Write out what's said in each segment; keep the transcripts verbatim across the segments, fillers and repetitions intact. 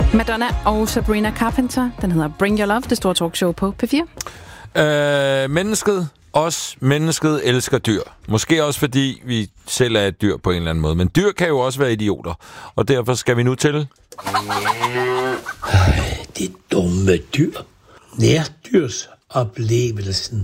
Madonna og Sabrina Carpenter. Den hedder Bring Your Love, det store talkshow på P fire. Øh, mennesket, os mennesket elsker dyr. Måske også fordi vi selv er et dyr på en eller anden måde. Men dyr kan jo også være idioter. Og derfor skal vi nu til... Det dumme dyr. Nærdyrsoplevelsen.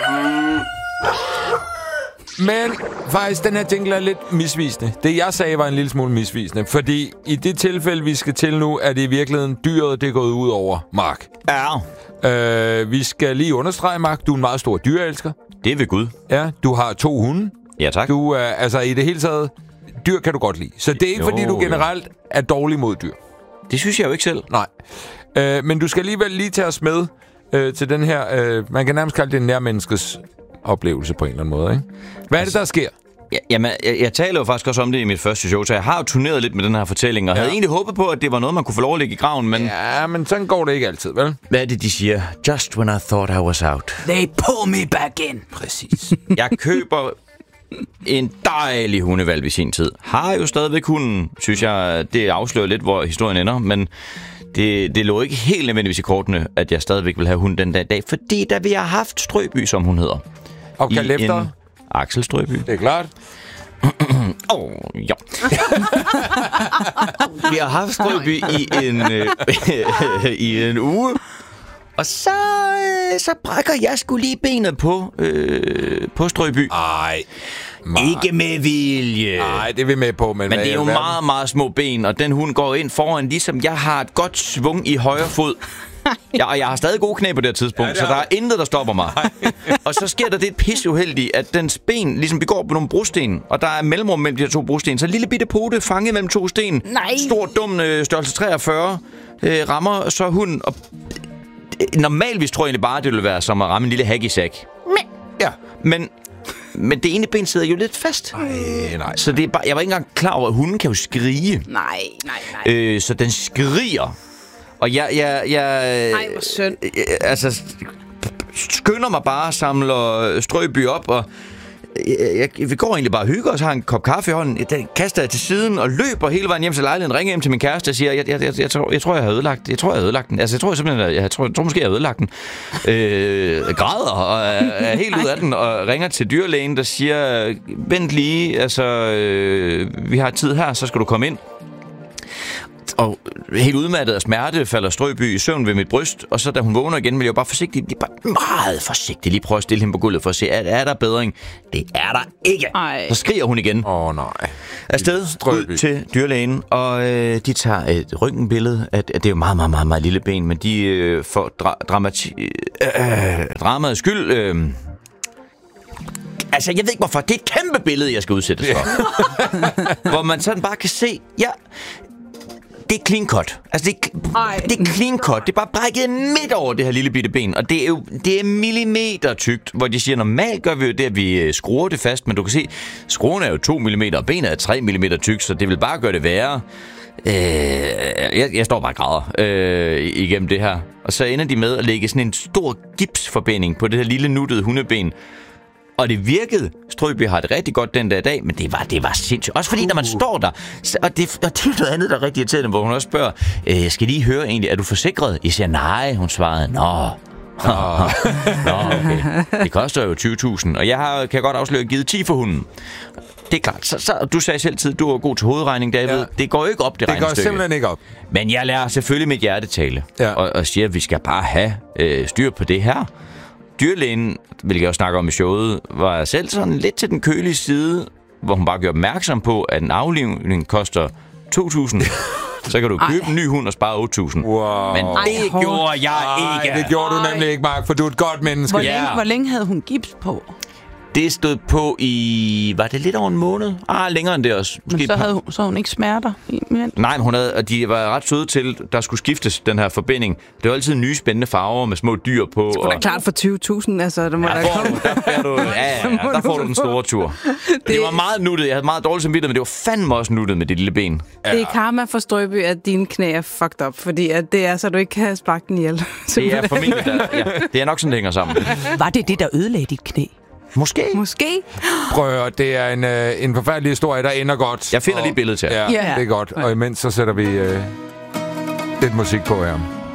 Men faktisk, den her jingle er lidt misvisende. Det, jeg sagde, var en lille smule misvisende. Fordi i det tilfælde, vi skal til nu, er det i virkeligheden dyret, det er gået ud over Mark. Ja. Øh, vi skal lige understrege, Mark, du er en meget stor dyreelsker. Det er ved Gud. Ja, du har to hunde. Ja, tak. Du er, altså i det hele taget, dyr kan du godt lide. Så det er ikke, jo, fordi du generelt er dårlig mod dyr. Det synes jeg jo ikke selv. Nej. Øh, men du skal alligevel lige tage os med øh, til den her, øh, man kan nærmest kalde det en nærmenneskets oplevelse på en eller anden måde, ikke? Hvad er det, der sker? Ja, jamen, jeg, jeg taler jo faktisk også om det i mit første show, så jeg har jo turneret lidt med den her fortælling, og ja. havde egentlig håbet på, at det var noget, man kunne få lov at ligge i graven, men... Ja, men sådan går det ikke altid, vel? Hvad er det, de siger? Just when I thought I was out. They pull me back in. Præcis. Jeg køber en dejlig hundevalg i sin tid. Har jo stadigvæk hunden, synes jeg, det afslører lidt, hvor historien ender, men... Det, det lå ikke helt nødvendigvis i kortene, at jeg stadigvæk vil have hunden den dag, fordi da vi har haft Strøby, som hun hedder. Og kaldt efter? Axel Strøby. Det er klart. Åh, oh, ja. Vi har haft Strøby i en, øh, i en uge, og så, øh, så brækker jeg sgu lige benet på, øh, på Strøby. Ej. Ikke med vilje. Nej, det er vi med på. Men, men det er jo meget, meget små ben, og den hund går ind foran, ligesom jeg har et godt svung i højre fod. Ja, og jeg har stadig gode knæ på det her tidspunkt, ja, det så der er intet, der stopper mig. Og så sker der det pisse uheldigt, at dens ben, ligesom vi går på nogle brosten, og der er mellemrum mellem de her to brosten, så en lille bitte pote fanget mellem to sten. Nej. Stor, dum øh, størrelse treogfyrre øh, rammer så hunden. Og øh, normalvis tror jeg egentlig bare, det ville være som at ramme en lille hacky-sack. Ja, men... Men det ene ben sidder jo lidt fast. Ej, nej. Så det er bare, jeg var ikke engang klar over, at hunden kan jo skrige. Nej, nej, nej. Øh, så den skriger. Og jeg... jeg, jeg Ej, hvor synd. Øh, altså, skynder mig bare, samler Strøby op, og jeg, jeg, vi går egentlig bare og hygger os, har en kop kaffe i hånden. Den kaster jeg til siden og løber hele vejen hjem til lejligheden, ringer hjem til min kæreste og siger, jeg, jeg, jeg, jeg, tror, jeg tror, jeg har ødelagt Jeg tror, jeg har ødelagt den. Altså, jeg tror jeg simpelthen, jeg tror, jeg tror måske, jeg har ødelagt den. Øh, græder og er, er helt ud af den, og ringer til dyrlægen, der siger, vent lige, altså, øh, vi har tid her, så skal du komme ind. Og helt udmattet af smerte falder Strøby i søvn ved mit bryst, og så da hun vågner igen, vil jeg jo bare forsigtigt, lige bare meget forsigtigt lige prøve at stille hende på gulvet for at se, er, er der bedring? Det er der ikke. Ej. Så skriger hun igen. Åh oh, nej. Afsted Strøby. ud til dyrlægen, og øh, de tager et røntgenbillede. At, at det er jo meget, meget, meget, meget lille ben, men de øh, får dra- dramati- øh, dramaets skyld... Øh, altså, jeg ved ikke hvorfor. Det er et kæmpe billede, jeg skal udsættes for. Hvor man sådan bare kan se... Ja, det er clean cut. Altså, det er, Ej, det er clean cut. Det er bare brækket midt over det her lille bitte ben. Og det er jo det er millimeter tykt, hvor de siger, normalt gør vi jo det, at vi skruer det fast. Men du kan se, skruen er jo to millimeter, og benet er tre millimeter tykt, så det vil bare gøre det værre. Øh, jeg, jeg står bare og græder øh, igennem det her. Og så ender de med at lægge sådan en stor gipsforbinding på det her lille nuttede hundeben. Og det virkede. Strøby har det rigtig godt den der dag, men det var, det var sindssygt. Også fordi, når man står der, og det, og det er noget andet, der er rigtig irriterende, hvor hun også spørger, øh, jeg skal lige høre egentlig, er du forsikret? Jeg siger nej, hun svarede, nå. Nå, okay. Det koster jo tyve tusind, og jeg har, kan jeg godt afsløre, givet ti for hunden. Det er klart. Så, så, du sagde selv tid, du er god til hovedregning, David. Ja. Det går jo ikke op, det, det regnestykke. Det går simpelthen ikke op. Men jeg lærer selvfølgelig mit hjerte tale, ja. og, og siger, at vi skal bare have øh, styr på det her. Dyrlægen, hvilket jeg også snakker om i showet, var selv sådan lidt til den kølige side, hvor hun bare gjorde opmærksom på, at en aflivning koster to tusind. Så kan du købe Ej. en ny hund og spare otte tusind. Wow. Men det Ej, gjorde jeg Ej, ikke. det gjorde du nemlig ikke, Mark, for du er et godt menneske. Hvor længe, ja. hvor længe havde hun gips på? Det stod på i... Var det lidt over en måned? Ah, længere end det også. Måske men så havde hun, så hun ikke smerter? Men... Nej, men hun havde, og de var ret søde til, der skulle skiftes den her forbinding. Det var altid nye spændende farver med små dyr på. Det var da klart for tyve tusind, altså. Der må ja, der komme. Der, der, du, ja, ja, ja, der får du den store tur. Det... det var meget nuttet. Jeg havde meget dårligt samvittighed, men det var fandme også nuttet med det lille ben. Ja. Det er karma for Strøby, at dine knæ er fucked up, fordi at det er så, du ikke kan sparke den ihjel. Det er formentlig, der, ja, det er nok sådan, det hænger sammen. Var det det, der ødelagde dit knæ? Måske. Måske. Prøv at det er en, øh, en forfærdelig historie, der ender godt. Jeg finder og, lige billedet til. Ja, yeah. Det er godt. Og imens så sætter vi øh, lidt musik på her.